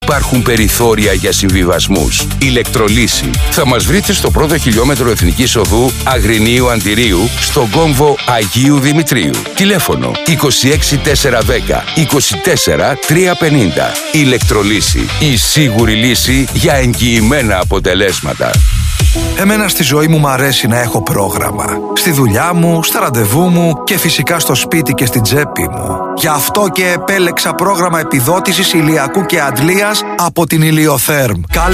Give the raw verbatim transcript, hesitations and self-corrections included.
υπάρχουν περιθώρια για συμβιβασμούς. Ηλεκτρολύση. Θα μας βρείτε στο πρώτο χιλιόμετρο Εθνικής Οδού Αγρινίου Αντιρίου, στον κόμβο Αγίου Δημητρίου. Τηλέφωνο είκοσι έξι τετρακόσια δέκα είκοσι τέσσερα τριακόσια πενήντα. Ηλεκτρολύση. Η σίγουρη λύση για εγγυημένα αποτελέσματα. Εμένα στη ζωή μου μ' αρέσει να έχω πρόγραμμα. Στη δουλειά μου, στα ραντεβού μου και φυσικά στο σπίτι και στην τσέπη μου. Γι' αυτό και επέλεξα πρόγραμμα επιδότησης ηλιακού και αντλίας από την Ηλιοθέρμ.